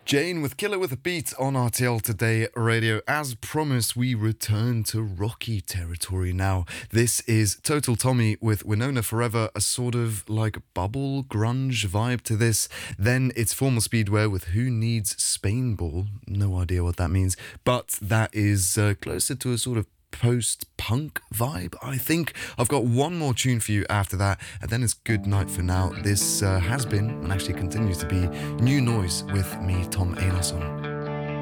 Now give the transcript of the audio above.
Jane with Killer with a Beat on RTL Today Radio. As promised, we return to Rocky territory now. This is Total Tommy with Winona Forever, a sort of like bubble grunge vibe to this. Then it's Formal Speedwear with Who Needs Spain Ball? No idea what that means, but that is closer to a sort of post-punk vibe, I think. I've got one more tune for you after that, and then it's good night for now. This has been, and actually continues to be, New Noise with me, Tom Einarsson.